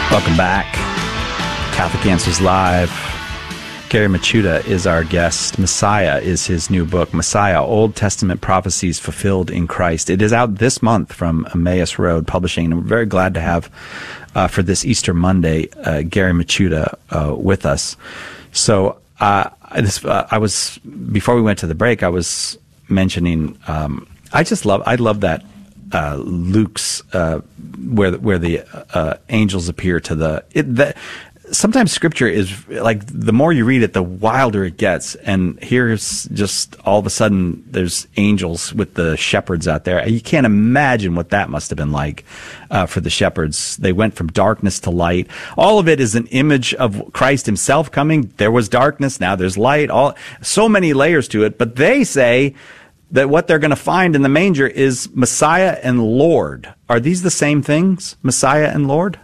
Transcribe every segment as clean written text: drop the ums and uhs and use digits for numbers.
Welcome back. Catholic Answers Live. Gary Michuta is our guest. Messiah is his new book, Messiah, Old Testament Prophecies Fulfilled in Christ. It is out this month from Emmaus Road Publishing, and we're very glad to have, for this Easter Monday, Gary Michuta with us. So I was, before we went to the break, I was mentioning, I love that Luke's where the angels appear to sometimes Scripture is like, the more you read it, the wilder it gets. And here's just all of a sudden there's angels with the shepherds out there. You can't imagine what that must have been like for the shepherds. They went from darkness to light. All of it is an image of Christ himself coming. There was darkness, now there's light. So many layers to it. But they say that what they're going to find in the manger is Messiah and Lord. Are these the same things, Messiah and Lord?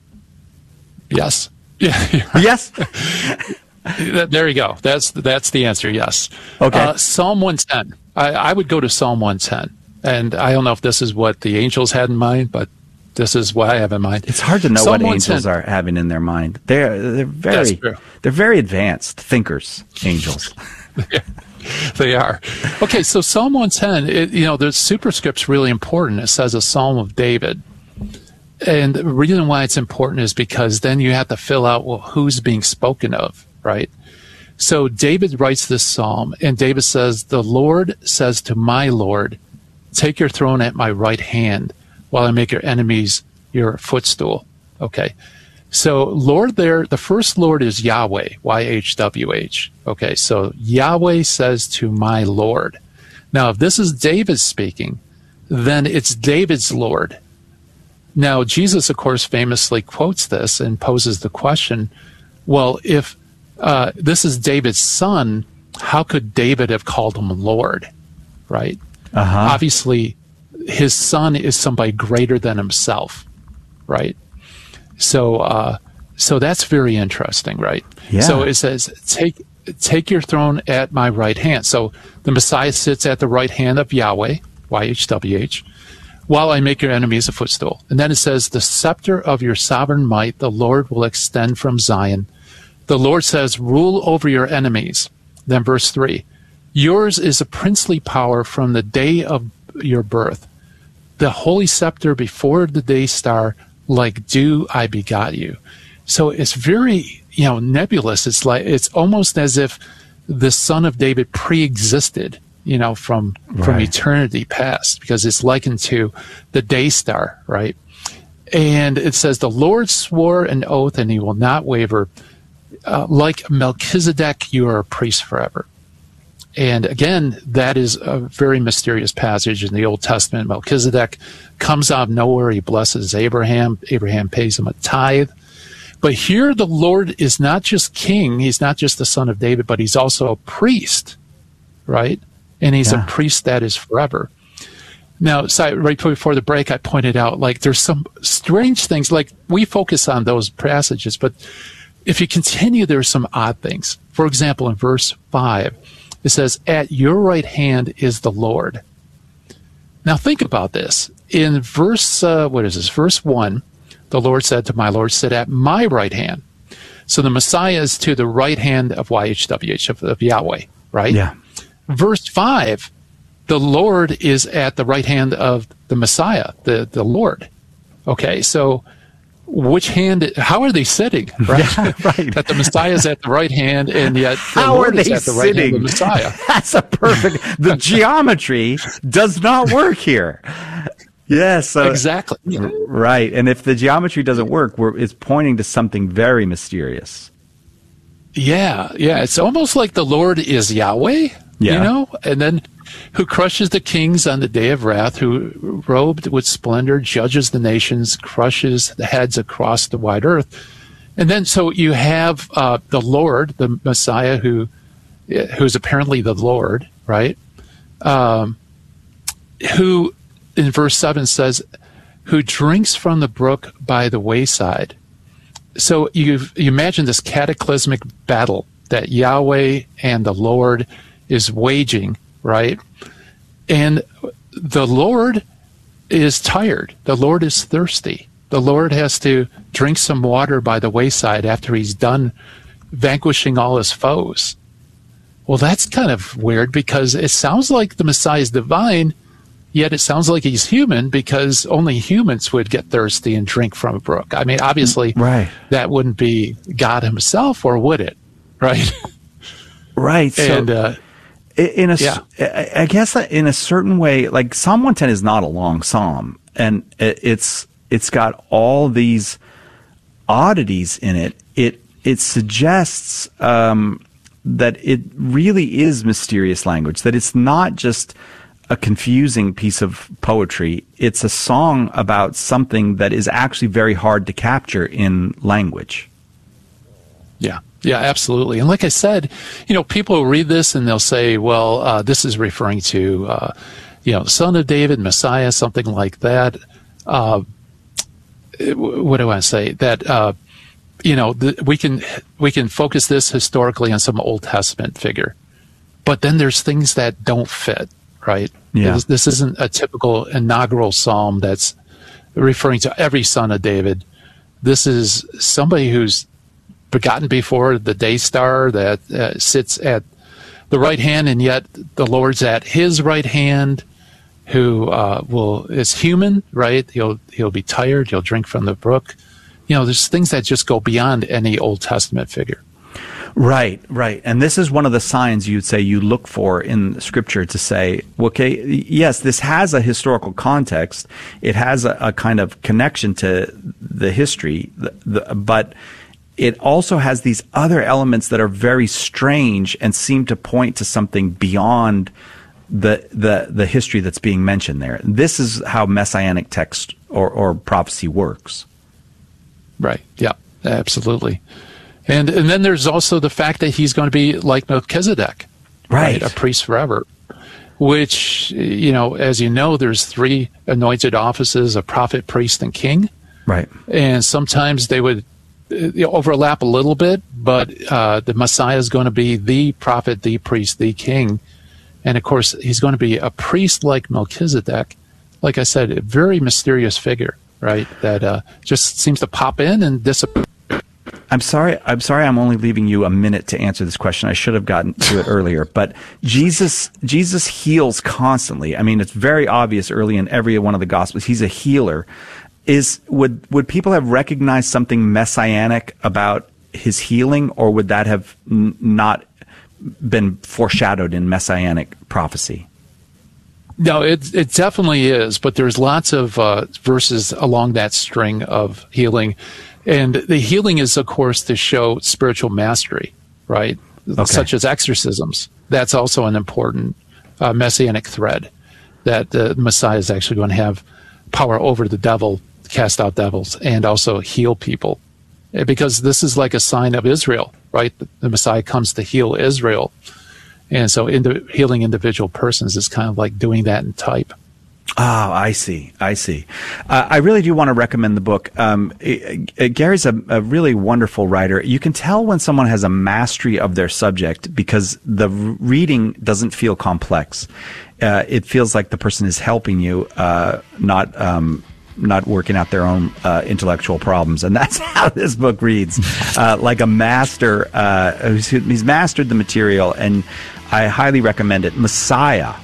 Yes. Yeah. Yes. There you go. That's the answer. Yes. Okay. Psalm 110. I would go to Psalm 110, and I don't know if this is what the angels had in mind, but this is what I have in mind. It's hard to know Psalm what angels are having in their mind. They're very advanced thinkers. Angels. They are. Okay, so Psalm 110, the superscript's really important. It says a Psalm of David. And the reason why it's important is because then you have to fill out, well, who's being spoken of, right? So David writes this psalm, and David says, "The Lord says to my Lord, take your throne at my right hand while I make your enemies your footstool." Okay. So Lord there, the first Lord is Yahweh, YHWH. Okay, so Yahweh says to my Lord. Now, if this is David speaking, then it's David's Lord. Now, Jesus, of course, famously quotes this and poses the question, well, if this is David's son, how could David have called him Lord, right? Obviously, his son is somebody greater than himself, right? So that's very interesting, right? Yeah. So it says, take your throne at my right hand. So the Messiah sits at the right hand of Yahweh, YHWH, while I make your enemies a footstool. And then it says, the scepter of your sovereign might, the Lord will extend from Zion. The Lord says, rule over your enemies. Then verse 3, yours is a princely power from the day of your birth. The holy scepter before the day star, like dew I begot you. So it's very, nebulous. It's almost as if the son of David pre-existed, from eternity past, because it's likened to the day star, right? And it says, the Lord swore an oath and he will not waver. Like Melchizedek, you are a priest forever. And again, that is a very mysterious passage in the Old Testament. Melchizedek comes out of nowhere. He blesses Abraham. Abraham pays him a tithe. But here the Lord is not just king. He's not just the son of David, but he's also a priest, right? And he's a priest that is forever. Now, right before the break, I pointed out, there's some strange things. We focus on those passages, but if you continue, there's some odd things. For example, in verse 5, it says, at your right hand is the Lord. Now, think about this. In verse, Verse 1, the Lord said to my Lord, sit at my right hand. So the Messiah is to the right hand of YHWH, of Yahweh, right? Yeah. Verse 5, the Lord is at the right hand of the Messiah, the Lord. Okay, so which hand, how are they sitting, right? Yeah, right. That the Messiah is at the right hand, and yet the Lord is at the right hand of the Messiah. That's the geometry does not work here. Yes. Exactly. Right. And if the geometry doesn't work, it's pointing to something very mysterious. Yeah. It's almost like the Lord is Yahweh, and then who crushes the kings on the day of wrath, who robed with splendor judges the nations, crushes the heads across the wide earth. And then so you have the Lord, the Messiah, who's apparently the Lord, right? Who in verse 7 says, who drinks from the brook by the wayside. So you imagine this cataclysmic battle that Yahweh and the Lord is waging, right? And the Lord is tired. The Lord is thirsty, The Lord has to drink some water by the wayside after he's done vanquishing all his foes. Well, that's kind of weird because it sounds like the Messiah is divine, yet it sounds like he's human because only humans would get thirsty and drink from a brook. I mean, obviously, that wouldn't be God himself, or would it? Right? Right. And, I guess that in a certain way, like Psalm 110 is not a long psalm, and it's got all these oddities in it. It suggests that it really is mysterious language, that it's not just a confusing piece of poetry. It's a song about something that is actually very hard to capture in language. Yeah, absolutely. And like I said, people will read this and they'll say, well, this is referring to, Son of David, Messiah, something like that. What do I want to say? That, we can focus this historically on some Old Testament figure. But then there's things that don't fit, right? Yeah. This isn't a typical inaugural psalm that's referring to every son of David. This is somebody who's begotten before the day star that sits at the right hand, and yet the Lord's at his right hand, who is human, right? He'll be tired. He'll drink from the brook. There's things that just go beyond any Old Testament figure. Right. And this is one of the signs you'd say you look for in Scripture to say, okay, yes, this has a historical context. It has a kind of connection to the history, but it also has these other elements that are very strange and seem to point to something beyond the history that's being mentioned there. This is how messianic text or prophecy works. Right. Yeah, absolutely. And then there's also the fact that he's going to be like Melchizedek, right? A priest forever, which, as you know, there's 3 anointed offices, a prophet, priest, and king. Right. And sometimes they would overlap a little bit, but the Messiah is going to be the prophet, the priest, the king. And of course, he's going to be a priest like Melchizedek. Like I said, a very mysterious figure, right? That just seems to pop in and disappear. I'm sorry. I'm only leaving you a minute to answer this question. I should have gotten to it earlier. But Jesus heals constantly. I mean, it's very obvious early in every one of the Gospels. He's a healer. Would people have recognized something messianic about his healing, or would that have not been foreshadowed in messianic prophecy? No, it definitely is, but there's lots of verses along that string of healing. And the healing is, of course, to show spiritual mastery, right? Okay. Such as exorcisms. That's also an important messianic thread, that the Messiah is actually going to have power over the devil, cast out devils, and also heal people. Because this is like a sign of Israel, right? The Messiah comes to heal Israel. And so healing individual persons is kind of like doing that in type. Oh, I see. I really do want to recommend the book. Gary's a really wonderful writer. You can tell when someone has a mastery of their subject because the reading doesn't feel complex. It feels like the person is helping you, not working out their own intellectual problems. And that's how this book reads, like a master. He's mastered the material, and I highly recommend it. Messiah,